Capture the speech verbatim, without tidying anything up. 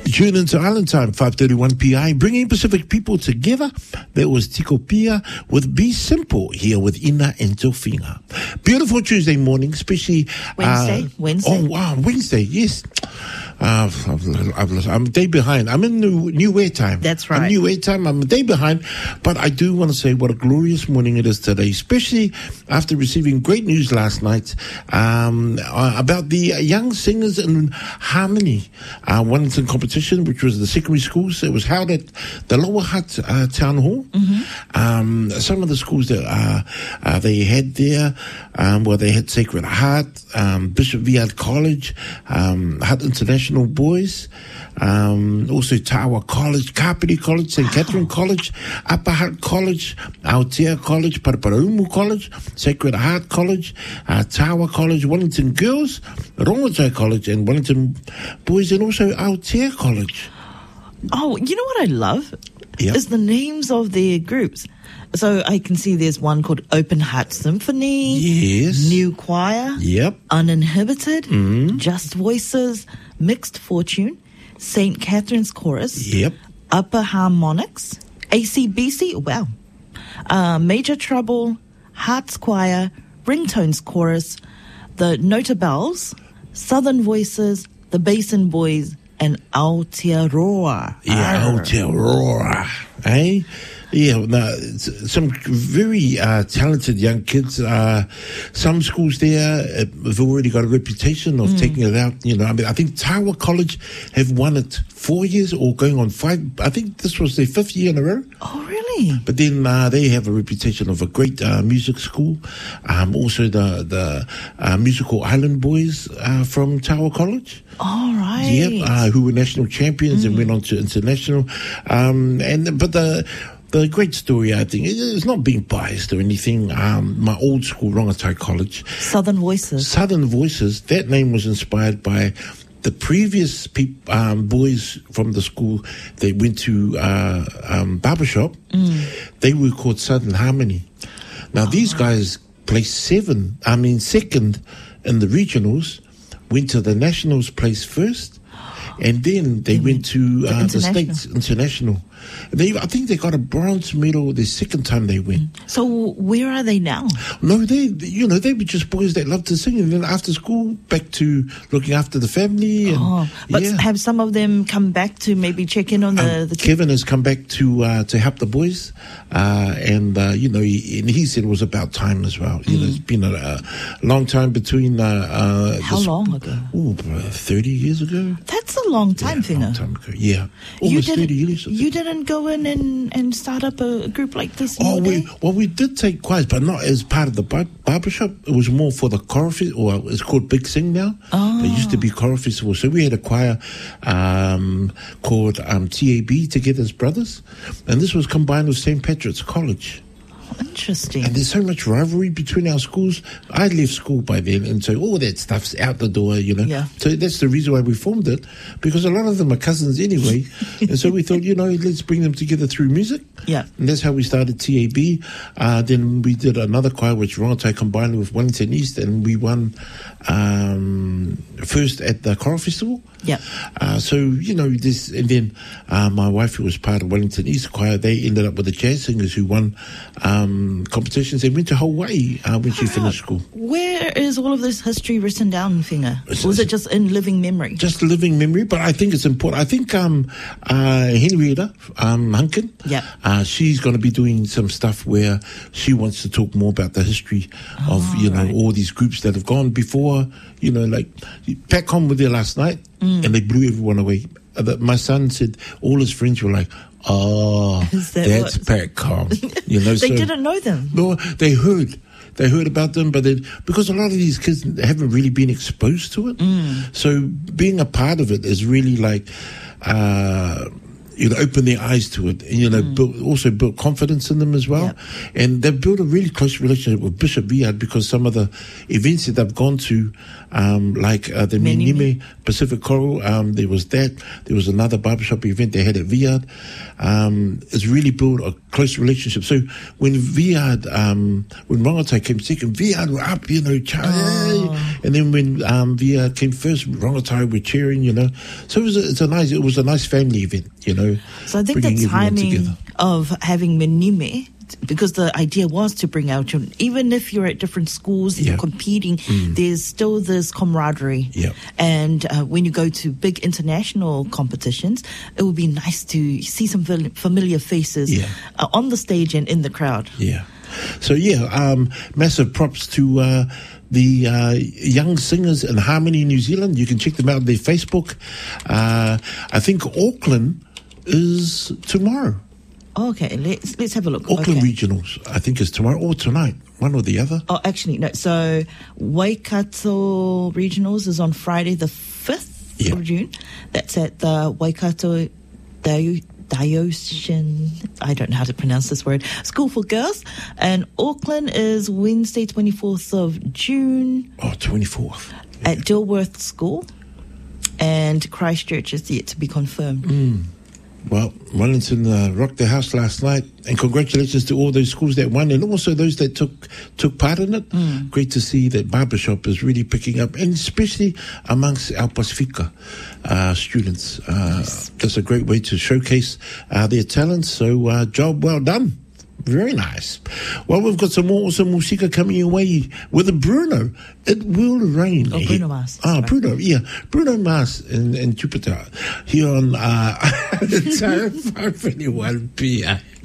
Tune into Island Time, five thirty-one P I, bringing Pacific people together. That was Tiko Pia with Be Simple here with Ina and Tofinga. Beautiful Tuesday morning, especially... Wednesday? Uh, Wednesday? Oh, wow, Wednesday, yes. Uh, I've, I've, I'm a day behind. I'm in new, new air time. That's right. I'm new air time. I'm a day behind. But I do want to say what a glorious morning it is today, especially after receiving great news last night um, uh, about the young singers in harmony uh, Wellington competition, which was the secondary schools. It was held at the Lower Hutt uh, Town Hall. Mm-hmm. Um, some of the schools that uh, uh, they had there, um, well, they had Sacred Heart, um, Bishop Viard College, um, Hutt International Boys, um, also Tawa College, Kapiti College, Saint Catherine College, Upper Hutt College, Aotea College, Paraparaumu College, Sacred Heart College, uh, Tawa College, Wellington Girls, Rongotai College, and Wellington Boys, and also Aotea College. Oh, you know what I love? Yep. Is the names of their groups. So I can see there's one called Open Heart Symphony, Yes. New Choir, Yep. Uninhibited, Mm. Just Voices, Mixed Fortune, Saint Catherine's Chorus, Yep. Upper Harmonics, A C B C, wow, uh, Major Trouble, Hearts Choir, Ringtones Chorus, the Notabelles, Southern Voices, the Basin Boys, and Aotearoa. Yeah, Arr. Aotearoa. Eh? Yeah, no, it's some very uh, talented young kids. Uh, some schools there have already got a reputation of mm. taking it out. You know, I mean, I think Tawa College have won it four years or going on five. I think this was their fifth year in a row. Oh, really? But then uh, they have a reputation of a great uh, music school. Um, also, the the uh, musical Island Boys uh, from Tawa College. All right. Yep, uh, who were national champions mm. and went on to international. Um, and but the. The great story, I think, it's not being biased or anything. Um, my old school, Rongotai College. Southern Voices. Southern Voices, that name was inspired by the previous peop, um, boys from the school that went to uh, um, barbershop. Mm. They were called Southern Harmony. Now, oh. these guys placed seven, I mean, second in the regionals, went to the nationals place first, and then they, they went to uh, the, the States International. They, I think they got a bronze medal the second time they went. So where are they now? No, they, you know, they were just boys that loved to sing, and then after school, back to looking after the family. And, oh, but yeah. have some of them come back to maybe check in on the? Um, the Kevin has come back to uh, to help the boys, uh, and uh, you know, he, and he said it was about time as well. You mm. know, it's been a, a long time between. Uh, uh, How long ago? Oh, thirty years ago. That's a long time, yeah, Finger. Long time ago. Yeah, almost thirty years. You didn't go in and, and start up a group like this? Oh, we, well, we did take choirs, but not as part of the bar- barbershop. It was more for the choral festival, or it's called Big Sing now. Oh. It used to be choral festival. So we had a choir um, called um, T A B, Together as Brothers, and this was combined with Saint Patrick's College. Interesting. And there's so much rivalry between our schools. I left school by then, and so all that stuff's out the door, you know. Yeah. So that's the reason why we formed it, because a lot of them are cousins anyway. And so we thought, you know, let's bring them together through music. Yeah. And that's how we started T A B. Uh, then we did another choir, which Rongotai combined with Wellington East, and we won um, first at the choral festival. Yeah. Uh, so, you know, this, and then uh, my wife, who was part of Wellington East Choir, they ended up with the jazz singers who won um, competitions. They went to Hawaii uh, when she finished school. Where is all of this history written down, Finger? Or was it just in living memory? Just living memory, but I think it's important. I think um, uh, Henrietta um, Hunkin, yeah. uh, she's going to be doing some stuff where she wants to talk more about the history oh, of, you know, right. all these groups that have gone before. You know, like Pat Con were there last night, mm. and they blew everyone away. Uh, my son said all his friends were like, "Oh, that that's what? Pat Con." You know, they so, didn't know them. No, they heard. They heard about them, but then because a lot of these kids haven't really been exposed to it, mm. so being a part of it is really like. Uh, You know, open their eyes to it, and you know, mm. build, also build confidence in them as well. Yep. And they've built a really close relationship with Bishop Viard because some of the events that they've gone to, um, like uh, the Minime Pacific Choral, um, there was that. There was another barbershop event they had at Viard. Um, it's really built a close relationship. So when Viard, um, when Rongotai came second, Viard were up, you know, oh. And then when um, we uh, came first, Rongotai were cheering, you know. So it was a, it's a nice, it was a nice family event, you know. So I think the bringing everyone timing together. of having Menime, because the idea was to bring our children, even if you're at different schools, Yeah. you're competing, there's still this camaraderie. Yeah. And uh, when you go to big international competitions, it would be nice to see some fam- familiar faces Yeah. uh, on the stage and in the crowd. Yeah. So, yeah, um, massive props to uh, the uh, young singers in Harmony, New Zealand. You can check them out on their Facebook. Uh, I think Auckland is tomorrow. Okay, let's let's have a look. Auckland okay. Regionals, I think, is tomorrow or tonight, one or the other. Oh, actually, no. So Waikato Regionals is on Friday the fifth Yeah. of June. That's at the Waikato Dio- Diocese, I don't know how to pronounce this word, School for Girls. And Auckland is Wednesday, twenty-fourth of June Oh, twenty-fourth. at Dilworth School. And Christchurch is yet to be confirmed. Well, Wellington uh, rocked the house last night, and congratulations to all those schools that won, and also those that took took part in it. Mm. Great to see that barbershop is really picking up, and especially amongst our Pacifica uh, students. Uh, That's a great way to showcase uh, their talents. So, uh, job well done. Very nice. Well, we've got some more awesome musika coming your way with a Bruno. It will rain. Oh, Bruno Mars. Ah, Right. Bruno, yeah. Bruno Mars in, in Jupiter here on uh, five twenty-one P M.